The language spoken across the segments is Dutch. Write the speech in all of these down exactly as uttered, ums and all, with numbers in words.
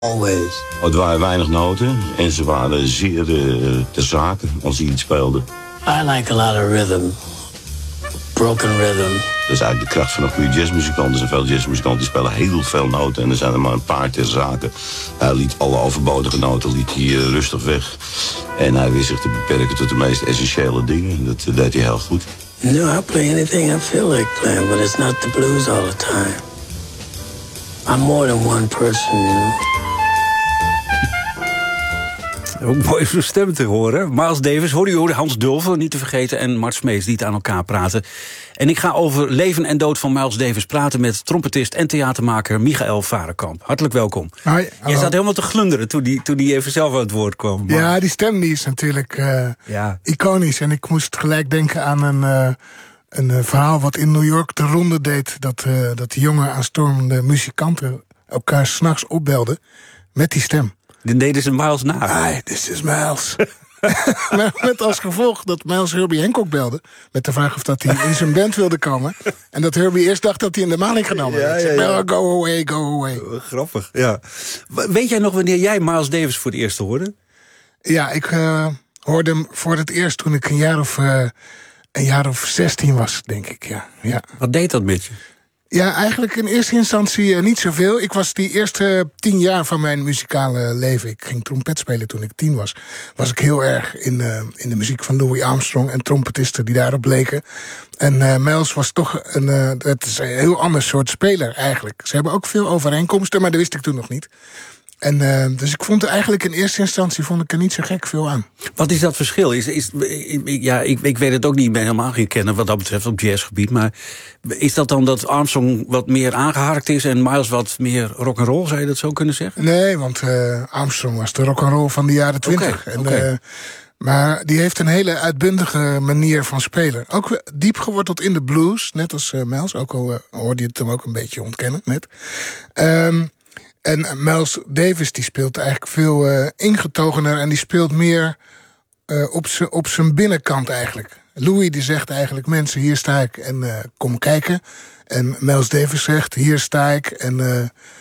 Always. Het waren weinig noten en ze waren zeer uh, ter zake als hij iets speelde. I like a lot of rhythm. Broken rhythm. Dat is eigenlijk de kracht van een goede jazzmuzikant. Er zijn veel jazzmuzikanten die spelen heel veel noten en er zijn er maar een paar ter zake. Hij liet alle overbodige noten liet hij, uh, rustig weg. En hij wist zich te beperken tot de meest essentiële dingen. Dat uh, deed hij heel goed. No, I play anything I feel like playing, but it's not the blues all the time. I'm more than one person, you know. Ook mooi zo'n stem te horen. Miles Davis, hoor je Hans Dulfer, niet te vergeten, en Mart Smees die het aan elkaar praten. En ik ga over leven en dood van Miles Davis praten met trompetist en theatermaker Michael Varenkamp. Hartelijk welkom. Hoi, Jij zat helemaal te glunderen toen die, toen die even zelf aan het woord kwam. Maar... Ja, die stem die is natuurlijk uh, ja. iconisch. En ik moest gelijk denken aan een, uh, een uh, verhaal wat in New York de ronde deed. Dat, uh, dat die jonge aanstormende muzikanten elkaar 's nachts opbelden met die stem. Dan deden ze Miles na. Hi, this is Miles. Met als gevolg dat Miles Herbie Hancock belde met de vraag of dat hij in zijn band wilde komen. En dat Herbie eerst dacht dat hij in de maling genomen werd. Ja, ja, ja. Go away, go away. Oh, grappig, ja. Weet jij nog wanneer jij Miles Davis voor het eerst hoorde? Ja, ik uh, hoorde hem voor het eerst toen ik een jaar of, uh, een jaar of zestien was, denk ik. Ja. Ja. Wat deed dat met je? Ja, eigenlijk in eerste instantie uh, niet zoveel. Ik was die eerste tien jaar van mijn muzikale leven. Ik ging trompet spelen toen ik tien was. Was ik heel erg in, uh, in de muziek van Louis Armstrong en trompetisten die daarop leken. En uh, Miles was toch een, uh, het is een heel ander soort speler eigenlijk. Ze hebben ook veel overeenkomsten, maar dat wist ik toen nog niet. En uh, dus ik vond er eigenlijk in eerste instantie vond ik er niet zo gek veel aan. Wat is dat verschil? Is, is, ja, ik, ik weet het ook niet, ik ben helemaal geen kenner wat dat betreft op jazzgebied. Maar is dat dan dat Armstrong wat meer aangeharkt is en Miles wat meer rock'n'roll, zou je dat zo kunnen zeggen? Nee, want uh, Armstrong was de rock'n'roll van de jaren twintig. Okay, okay. Uh, maar die heeft een hele uitbundige manier van spelen. Ook diep geworteld in de blues, net als uh, Miles. Ook al uh, hoorde je het hem ook een beetje ontkennen net. Um, En Miles Davis die speelt eigenlijk veel uh, ingetogener en die speelt meer uh, op zijn op zijn binnenkant eigenlijk. Louis die zegt eigenlijk, mensen, hier sta ik en uh, kom kijken. En Miles Davis zegt, hier sta ik en uh,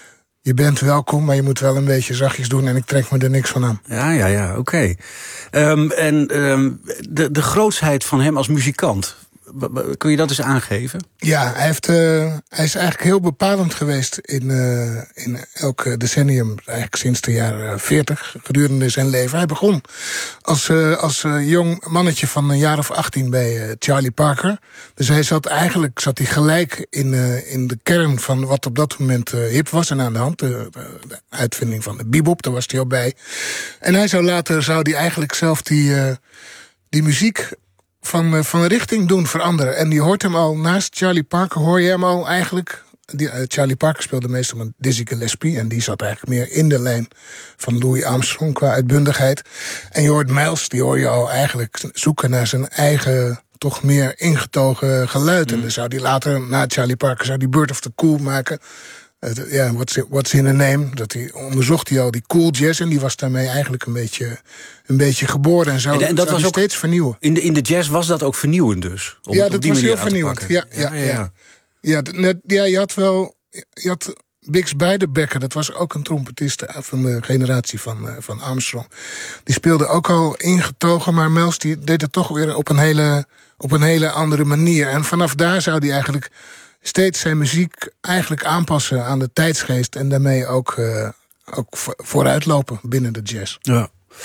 je bent welkom, maar je moet wel een beetje zachtjes doen en ik trek me er niks van aan. Ja, ja, ja, oké. Okay. Um, en um, de, de grootsheid van hem als muzikant, kun je dat eens aangeven? Ja, hij, heeft, uh, hij is eigenlijk heel bepalend geweest in, uh, in elk decennium, eigenlijk sinds de jaren veertig, gedurende zijn leven. Hij begon als, uh, als uh, jong mannetje van een jaar of achttien bij uh, Charlie Parker. Dus hij zat eigenlijk zat hij gelijk in, uh, in de kern van wat op dat moment uh, hip was en aan de hand. De, de, de uitvinding van de bebop, daar was hij al bij. En hij zou later zou hij eigenlijk zelf die, uh, die muziek Van, van richting doen veranderen. En je hoort hem al, naast Charlie Parker hoor je hem al eigenlijk. Die, uh, Charlie Parker speelde meestal met Dizzy Gillespie en die zat eigenlijk meer in de lijn van Louis Armstrong qua uitbundigheid. En je hoort Miles, die hoor je al eigenlijk zoeken naar zijn eigen, toch meer ingetogen geluid. Mm. En dan zou die later, na Charlie Parker, zou die Bird of the Cool maken. Uh, ja, what's, what's in a Name? Dat hij onderzocht hij al die cool jazz en die was daarmee eigenlijk een beetje, een beetje geboren en zou, en, en dat zou was ook steeds vernieuwen. In de, in de jazz was dat ook vernieuwend dus? Om ja, het dat was heel vernieuwend. Ja, ja, ja, ja. Ja, net, ja, je had wel, je had Bix Beiderbecke, dat was ook een trompetist van de generatie van, uh, van Armstrong. Die speelde ook al ingetogen, maar Miles die deed het toch weer op een hele, op een hele andere manier. En vanaf daar zou hij eigenlijk steeds zijn muziek eigenlijk aanpassen aan de tijdsgeest en daarmee ook, uh, ook vooruitlopen binnen de jazz. Ja.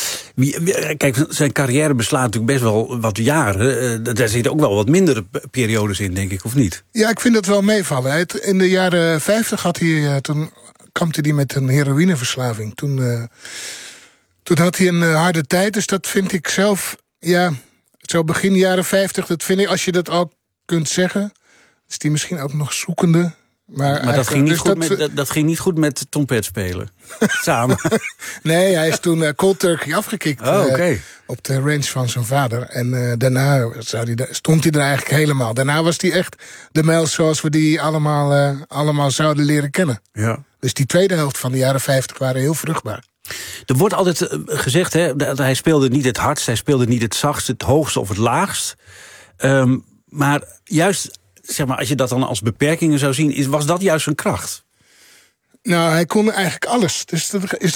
Kijk, zijn carrière beslaat natuurlijk best wel wat jaren. Uh, daar zitten ook wel wat mindere periodes in, denk ik, of niet? Ja, ik vind dat wel meevallen. In de jaren vijftig had hij, uh, toen kampte hij met een heroïneverslaving. Toen, uh, toen had hij een uh, harde tijd, dus dat vind ik zelf, ja, zo begin jaren vijftig, dat vind ik, als je dat al kunt zeggen, is die misschien ook nog zoekende. Maar, maar dat, ging niet dus goed dat, met, dat, dat ging niet goed met trompet spelen. Samen. Nee, hij is toen uh, cold turkey afgekikt. Oh, okay. uh, op de range van zijn vader. En uh, daarna zou die, stond hij er eigenlijk helemaal. Daarna was hij echt de Miles zoals we die allemaal, uh, allemaal zouden leren kennen. Ja. Dus die tweede helft van de jaren vijftig waren heel vruchtbaar. Er wordt altijd uh, gezegd, hè, dat hij speelde niet het hardst, hij speelde niet het zachtst, het hoogst of het laagst. Um, maar juist, zeg maar, als je dat dan als beperkingen zou zien, is, was dat juist een kracht? Nou, hij kon eigenlijk alles. Dus dat is